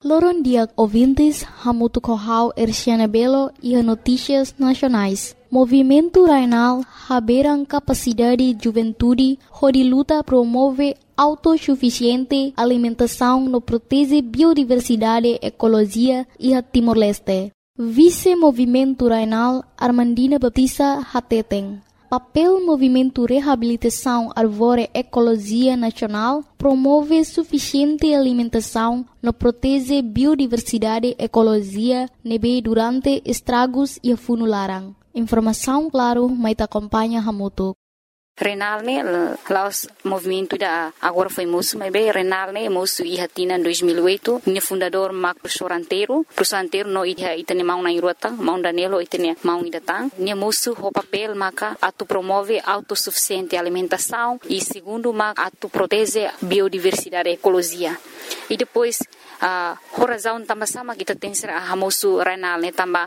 Loron dia ouvintes, Hamutu Kohau Erciana Belo e Notícias Nacionais. Movimento Rainal haberam capacidade de juventude, onde luta promove autossuficiente alimentação no protege biodiversidade, ecologia e a Timor-Leste. Vice-Movimento Rainal Armandina Baptista Hateteng. Papel Movimento Reabilitação Arvore Ecologia Nacional promove suficiente alimentação no protege biodiversidade ecologia nebe durante estragos e funularan. Informação claro, mas acompanha Hamutu. Renal ne laos movimento da agora foi moço, mas bem Renal ne moço e hatina em 2008, ne fundador Mark professor anteiro no itane mau na irota, mau danelo itane mau idatang, ne moço o papel maka atu promove autossuficiente alimentação e segundo maka atu protege biodiversidade ecologia. E depois a razão também sama kita tem ser a moço Renal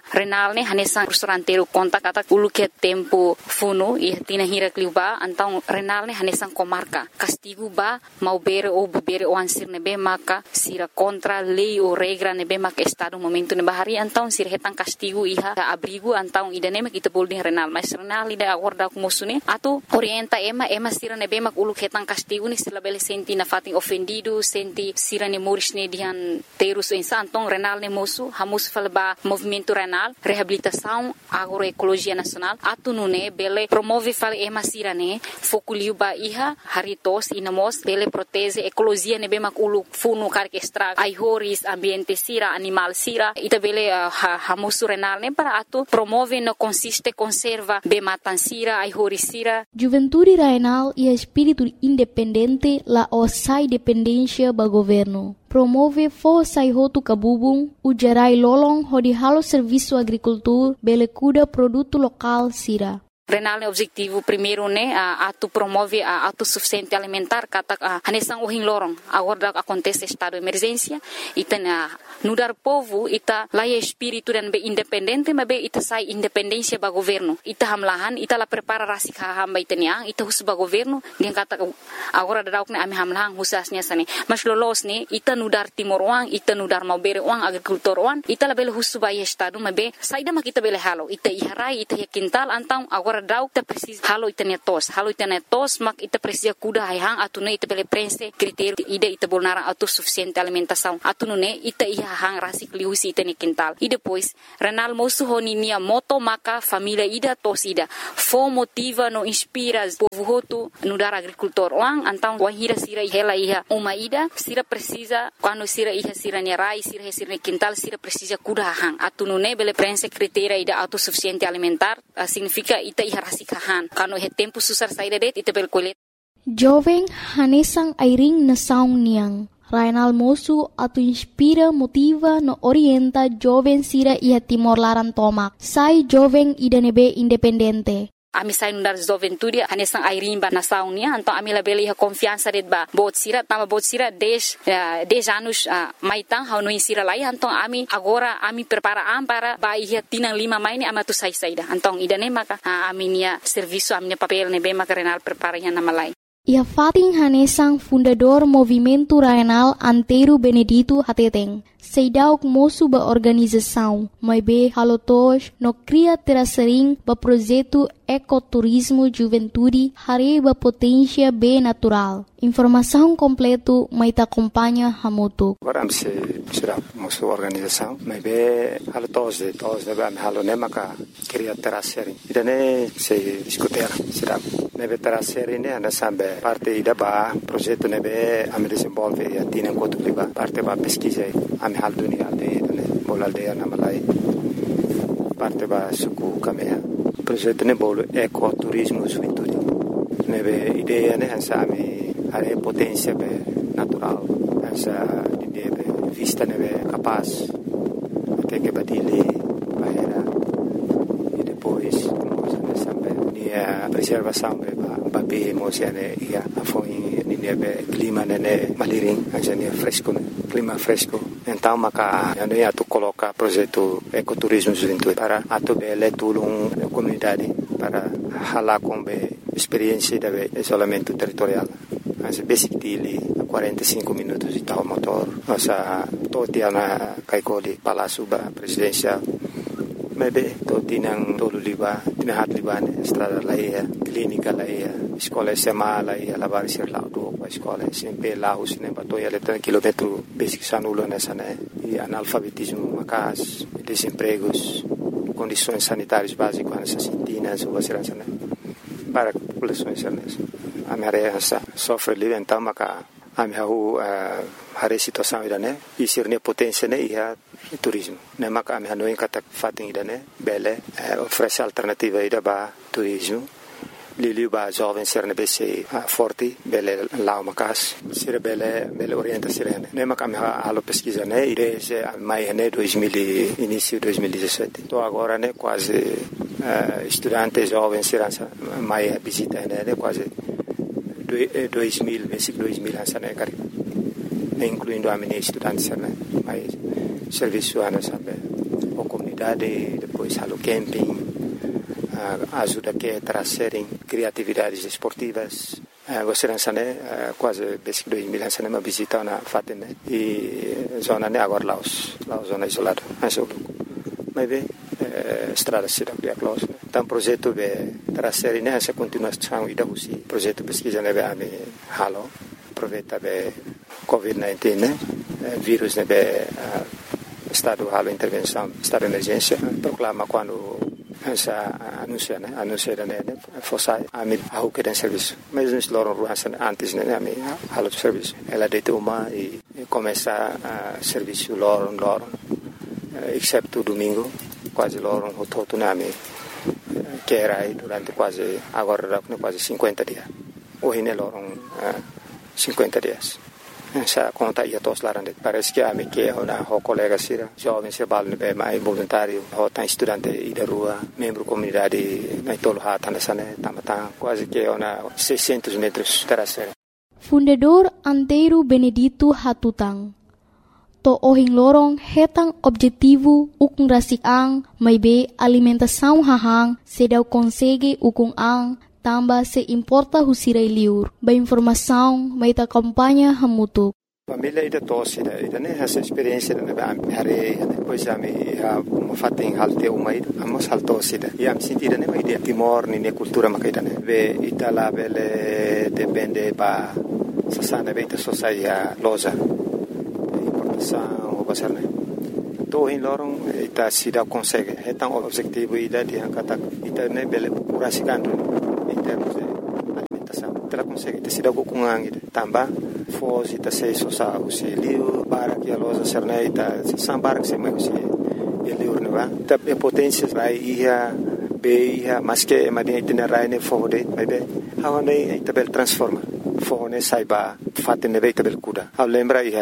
ne hanesan professor anteiro conta kata ulu que tempo funo e hatina hira kliuba então Renal ne hanesan comarca castigo ba mau bere ou bebere o ansir nebe maka sira contra lei ou regra nebe maka estado momento ne bahari então sira hetan castigo iha abrigo então idane mak kita boleh Renal mas Renal ida acorda com moço ne atu orienta ema sira nebe mak ulu hetan castigo ni sila bele senti na fatin ofendido senti sira ne moris ne dihan terus então Renal ne moço hamus falba movimento Renal reabilitação agroecologia nacional atu nune bele promove fal ema sira ne fokuliu ba iha haritos inamos bele protege ecologia ne be mak ulu funu kar extra ai horis ambiente sira animal sira ita bele hamus Renal ne para atu promove no consiste conserva be matan sira ai horis sira Juventude Renal e espírito independente la osai dependência ba governo promove força e roto cabubung ujarai lolong hodi halo serviço agricultura bele cuda produto local sira. Renal é objetivo primeiro né atu promove a autossuficiente alimentar kata hanesan ohin lorong agora acontece estado de emergência ita nudar povo ita laia espírito dan be independente mas be ita sai independência ba governo ita hamlahan ita la prepara rasi hamba itania ita hus ba governo dia kata agora dadauk ne ami hamlahan husasnya sane mas lolos ne ita nudar timor wang ita nudar mau bere wang agricultor wang ita la bele hus ba estado mas be saida mak ita bele halo ita iharai ita quintal antang agora dau ita precisa halo ita netos mak ita precisa kuda hang atune ita bele prense critério ida ita bolnara autossuficiente alimentação atune ita hang rasi kliusi ita ne quintal e depois Renal moço honinia moto maka família ida tosida fo motiva no inspira povo hotu no dar agricultor wang antang wahira sira hela iha uma ida sira precisa quando sira iha sira ne rai sira ne quintal sira precisa kuda hang atune bele prense critério ida autossuficiente alimentar significa ita iha rasi kahan quando he tempo susar saída det ita bel colet jovem hanesang airing na saung niang Rainal moço atu inspira, motiva, no orienta jovem sira ia Timor Laran tomak. Sai jovem ida nebe independente. Ami sai nundar juventude hanesang airimba na saunia então ami la bele confiança det ba bot sira 10 anos maitang hau no insira lai então ami agora ami prepara para ba ia tinang 5 maini ama tu sai saida então ida ne maka ami nia serviço ami papel ne be maka Renal prepara ya na malai. Ia Fatin Hanesang fundador Movimento Rainal Anteiro Benedito Hateteng. Seidauk moço ba organização, mas be halotos no cria terasering ba projeto ecoturismo juventude hare ba potência be natural. Informação completo mai ta acompanha Hamutu. Agora se será moço organização, mas be halotos de ba halo ne maka cria terasering. Idane se discutir será nebe terasering ne ana sambe parte ida ba projeto nebe am desenvolve e atina kotu ba parte ba pesquisa am hal dunia de bola aldea na malai parte ba suku kamea projeto ne bolo ecoturismo juventude nebe ideia ne hansa ami are potência be natural hansa ideia be vista nebe capaz até que badile bahera e depois nós sambe dia preservação be ba be mosiane ia foi nebe clima ne maliring hansa ne fresco clima fresco então maka yani atu coloca projeto ecoturismo juventude para atu bele tulung comunidade para hala com be experiência de isolamento territorial. Mas basic dele 45 minutos de tal motor. Nossa toti na kaikoli Palácio Presidencial. Maybe toti nang tolo liba, tinahat liba ne estrada laia, clínica laia, escola SMA laia, lavar ser laudo, escola SMP laus ne batoia letra quilômetro basic sanulo nessa né, e analfabetismo macas, desempregos, condições sanitárias básicas nessas sintinas ou vacilança né, para populações nessa. A minha área sofre livre então maca a minha a situação ida né, e ser ne potência né, e a turismo. Ne maka a minha noin kata fating ida né, bele oferece alternativa ida ba turismo. Liliu ba jovem ser ne bese forte bele lao makas ser bele orienta ser ne maka a minha alo pesquisa né, e desde mai né início 2017. Então agora né quase estudante jovem ser mai visita né quase 2000 essa né cara, incluindo a minha estudante né, mais serviço ana sabe, a comunidade depois halo camping, ajuda que trazerem criatividades esportivas, você né quase basic 2000 essa né uma visita na fatem né, e zona né agora Laos zona isolada essa mas bem estrada cidade é close. Então projeto de trazer nessa continuação e da usi projeto pesquisa nebe a halo aproveita be COVID-19 né vírus nebe estado halo intervenção estado de emergência proclama quando essa anuncia né fosse a mil ao que tem serviço mas nos loram ruança antes né a minha halo serviço ela deita uma e começa a serviço loram excepto domingo quase loram o todo nome que era aí durante quase agora quase 50 dias hoje ne loram 50 dias essa conta ia todos lá parece que a me que uma colega sira jovem se bal ne mais voluntário ou tá estudante e da rua membro comunidade na tolo hata nessa né tamata quase que uma 600 metros terraceira. Fundador Antero Benedito Hatutang to ohing lorong hetang objetivo ukung rasik ang may be alimentação hahang sedaw konsege ukung ang tamba se importa husiray liur ba informação may ta kampanya hamutuk. Família ida tosse ida né essa experiência né hare depois a me uma fatem halte uma ida amos haltosse ida e am sentida né mai de Timor ni cultura makaida né ve itala vele depende ba sasana beta sosaia loza o pasar né to em lorong ita sida consegue então o objetivo ida de kata ita né bele purasikando em termos de alimentação ela consegue ita sida com ida tamba foz ita sei sosa o se liu para que a loja ser né ita sambar que se mais se ele urna ita potência vai ia be ia mas que madinha itinerário né fode vai be how né ita bel transforma fone saiba fatene veita bel kuda a lembra ia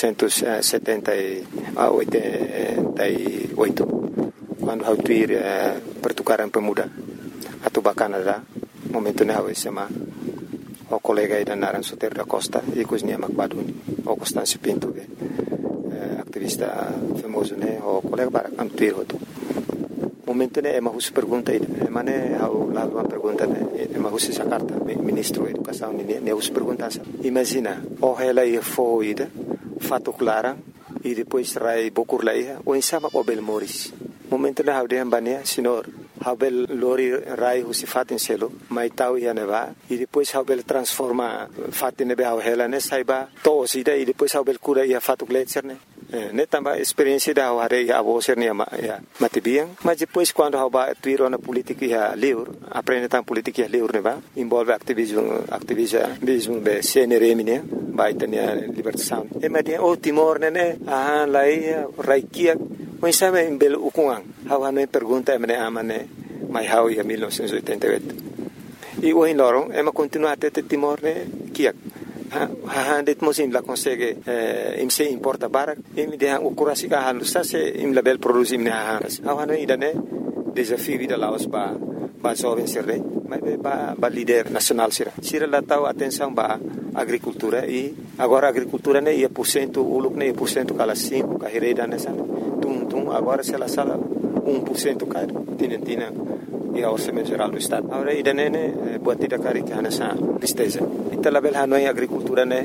1978 quando hau tuir pertukaran pemuda atau Canada momento na SMA o colega ida naran Soter da Costa e cozinha Macbaduni o Constâncio Pinto activista famoso né o colega para am tuir hoto momento né ema hus pergunta ida mane hau lá uma pergunta né ema hus essa carta ministro da educação ne hus pergunta imagina o ela ia foida fato clara e depois rai bokur laia o insama obel moris momento né hau de ambania senhor habel lori rai husi fatin selo mai tau ia neva e depois habel transforma fatin nebe hau hela ne saiba to sida e depois habel cura ia fato gletser né netamba experiência da hare ia avoser ne ya matibiang mas depois quando haba tuiro na política ia liur aprende tam política ia liur neva envolve ativismo be CNRM ne baitania libertação e madia o Timor ne lai raikia o insama em belo ukungang hawa no pergunta mene amane mai hau ia 1988 e o em lorong ema continua até Timor ne kiak det mosim la consegue im se importa barak im de o kurasi ka halu sa se im label produzim ne hawa no idane desafio vida laos ba jovem serre mas ba líder nacional sira la tau atenção ba agricultura e agora agricultura ne ia % uluk ne % kala 5 ka hereda ne san tum agora se la sala 1% ka tinentina e a orçamento geral do estado agora idane ne buat tidak kari kana sa tristeza ita label hanoi agricultura ne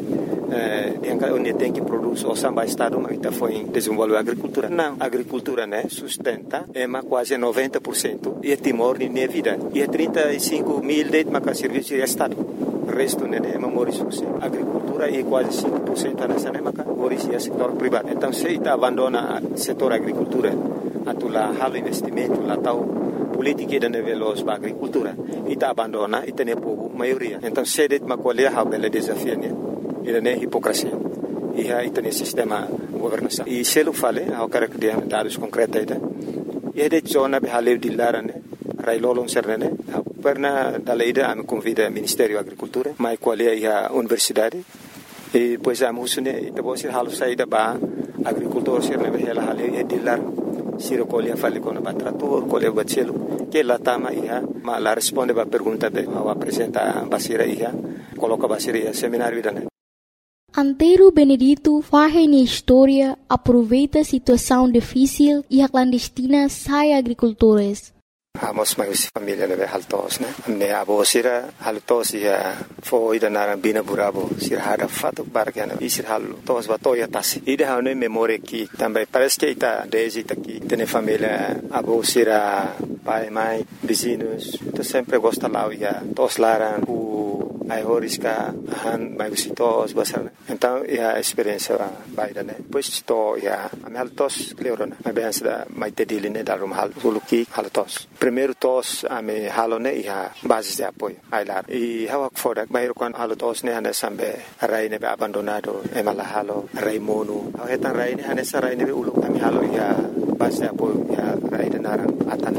onde tem que produzir o samba estado, mas está foi desenvolver a agricultura. Não, a agricultura, né, sustenta quase 90% e é Timor de minha vida. E é 35 mil de serviço de estado. O resto, né, é memória. A agricultura é quase 5% nessa época, agora é setor privado. Então, se está abandona o setor agricultura, a tu lá halo investimento, lá tal política de nível da agricultura, e está abandona e tem povo maioria. Então, se de uma colher há bela desafio, né, e é hipocrisia. E aí tem sistema governação. E se eu falei, eu quero que dê dados concretos, e de zona behaleu de lara, né, railolong serne, perna dalaida a me convida ao Ministério da Agricultura, mas qual é a universidade, e depois a musune, e depois halo saída ba agricultor serne behela haleu e de lar, siro colhe fale com o trator, colhe bacelo, que lá tama ia, mas lá responde a pergunta de, ao apresenta basira ia, coloca basira ia seminário idane. Antero Benedito faz na história, aproveita a situação difícil e a clandestina sai agricultores. Amos mais família leve haltos, né? Me abo sira haltos ia foi da na bina burabo sira hada fato bargana e sira haltos batoya tasi. Ida hane memória que também parece que está desde aqui tem família abo sira pai mãe vizinhos, tu sempre gosta lá ia tos laran ai horisca han mai visitos basar. Então a experiência vai da né. Pois to ia a haltos cleorona. Mas bem da mai tediline da rum hal suluki haltos. Primeiro tos a me halone ia base de apoio ai lá. E hawak fodak bairo kan haltos ne hana sambe rai ne abandonado e mala halo rai mono. Hetan rai ne hana sarai ne ulu kami halo ia base de apoio ia rai de narang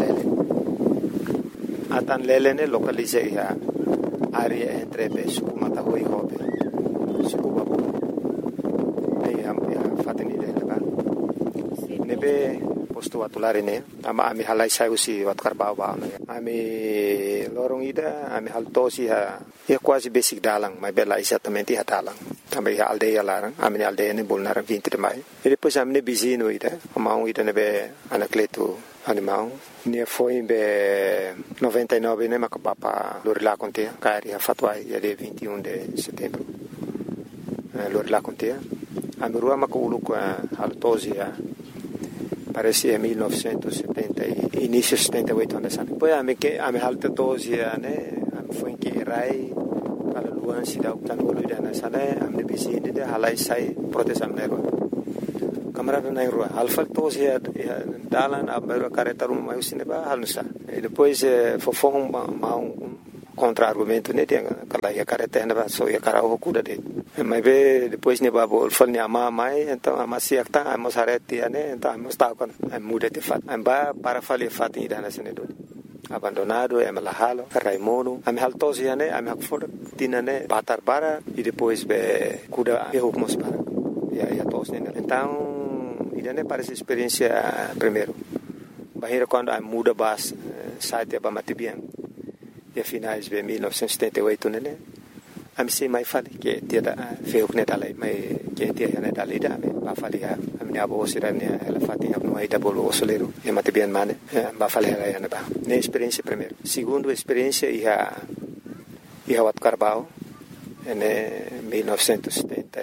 atan lele ne localize ia área entre suku matahui hobe suku babu nei am fateni de ba nebe posto atulare ne ama ami halai sai usi watkar bawa ami lorong ida ami haltosi ha e quase basic dalang mai bela exatamente ha dalang também a aldeia lá ami aldeia ne bolnar 20 de mai e depois ami ne bizino ida amau ida nebe anacleto animal ne foi em 99 né macapapa lorila contea cari a fatuai de 21 de setembro lorila contea a mirua maculu com a haltosia parece 1970 início 78 anos depois a me que a me haltosia né foi que rai para luan se dá o tanolo da nessa né a me bizine de halai sai proteção nero camarada na rua alfa tosi dalan abero careta rum mai usine ba halnusa e depois fofong contra argumento ne tem aquela ia careta na ba so ia cara o cuda de mas be depois ne ba bol fal ne ama mai então ama siak ta amos areti ne então amos ta con muda de fat amba para fali fat ida na sene do abandonado e malahalo raimono am haltosi ne am hakfor tinane batar para e depois be cuda e hukmos para ia tos ne então idane parece experiência primeiro bahira quando a muda bas site ba matibian e finais de 1978 né a me sei mai fale que dia da feu que dali mai que dia né dali da me ba fale a minha avó sira né ela fatinha no aí da bolo osoleiro e matibian mane ba fale ela né ba ne experiência primeiro segundo experiência ia wat Carbao né 1970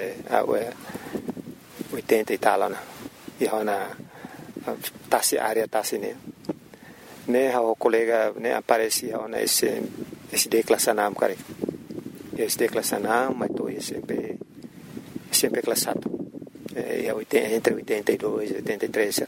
80 e tal né e hona tasi área tasi ne o colega ne aparece hona esse declassanam cara esse declassanam mas tô sempre classado e entre 82 e 83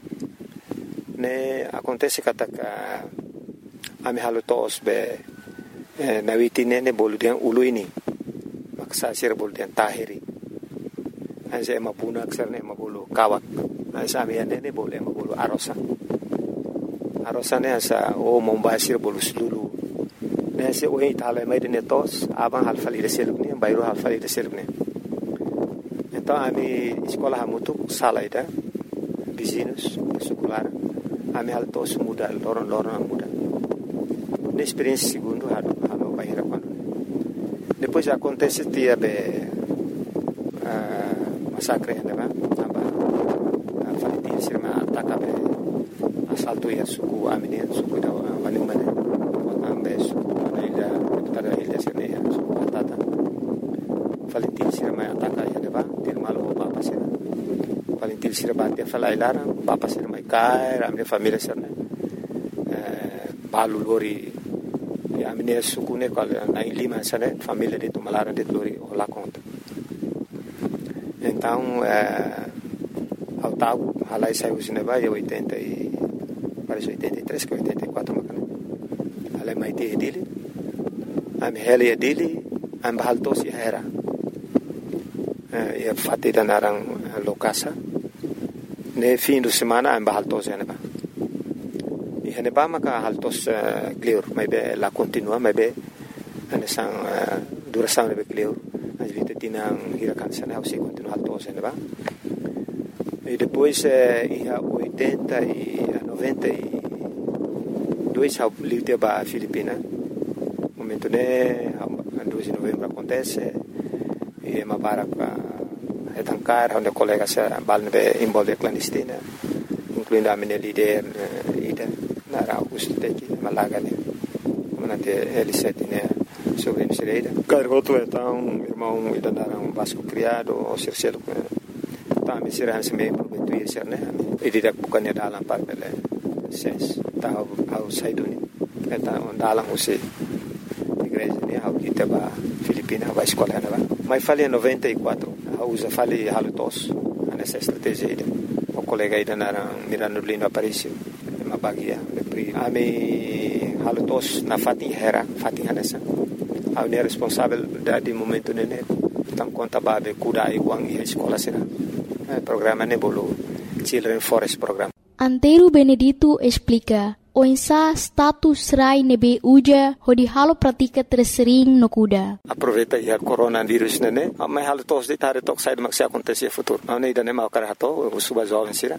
ne acontece que a me halo tos be na witine ne boludian uluini maksa sir boludian tahiri anse mapuna aksarne mabulu kawak ansa miane ne boleh mabulu arosa ne asa o mombasir bolu sulu ne se o itala mai de tos aban halfali de selubne bayro halfali de selubne então ami escola hamutu salaida vizinhos secular ami haltos muda loron muda ne experiência segundo halo bahira quando depois acontece dia be massacre né aba falitin sirma atakabe assalto ia suku amine suku da manumane ambe suku ida tada ilha sirne suku tata Valentil sira mai ataka ya neba til malo papa sira Valentil sira batia falai lara papa sira mai kai ramne família sira balu lori ya mine sukune kal na lima sana família de tumalara de lori ola conta então ao tago halai saiu sineba e 80 e parece 83 que 84 macana halai mai te dele am hele dele am bahaltos era e fatti da narang lokasa ne fim de semana am bahaltos eneba e eneba maka haltos clear mai be la continua mai be ane sang duração ne be clear as vite tinang hirakan sana au se continua haltos eneba e depois ia 80 e 92 ao livre ba Filipina momento ne 2 de novembro acontece e uma para etancar onde colega se balne envolve clandestina incluindo a minha líder ida na Augusto teki malaga ne manate L7 ne sobre inserida cargoto então irmão ida na Vasco criado o Circelo tá me será se me prometo ir ser né e ida bukannya dalam par bele ses tá ao saiduni então dalam você igreja ne ao ita ba Filipina vai escola né mas falei 94 usa fali halutos nessa estratégia ida o colega ida na Mirano Lino Aparicio uma bagia de ami halutos na Fatin nessa a unir responsável de momento nene tam conta babe kuda e wang e escola será programa ne bolo Children Forest program. Antero Benedito explica o insa status rai nebe uja hodi halo pratika tersering no kuda. Aproveita ya coronavírus nene, mas halo tos de tare tok sai mak se acontecer futuro. Não ida ne mau karato, o suba jovem sira.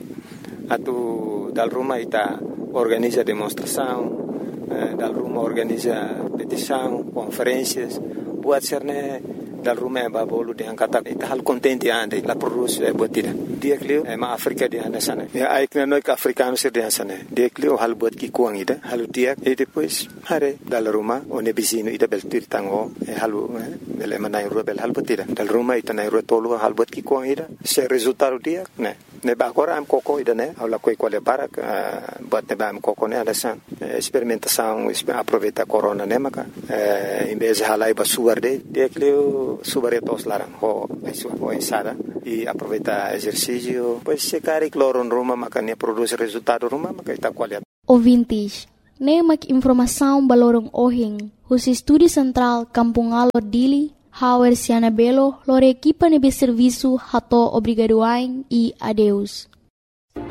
Atu dal Roma ita organiza demonstração, dal Roma organiza petição, conferências, buat serne dal Roma ba bolu de angkata ita hal contente ande la produce botida. Dia klio ma Afrika dia nasana. Ya aikna noi ka africano sir dia sana. Dia klio hal bot ki kuang ida, hal dia e depois hare dal Roma one bizino ida bel tirtango e halu bel manai rubel hal botida. Dal Roma ita nai rotolo hal bot ki kuang ida. Se resultado dia ne ba agora am coco ida ne aula coi quale para bot ne ba am coco ne adasan experimentação aproveita corona ne maka em vez de halai ba suarde dia klio subaretos larang ho ensada e aproveita exercício pois se cari cloron Roma makanya produz resultado Roma maka ita qualidade. Ouvintes, nemak informação balorong ohing, os estúdio central Kampung Alor Dili, Hauer Siana Belo, lor equipa nebe serviço hato obrigadoain e adeus.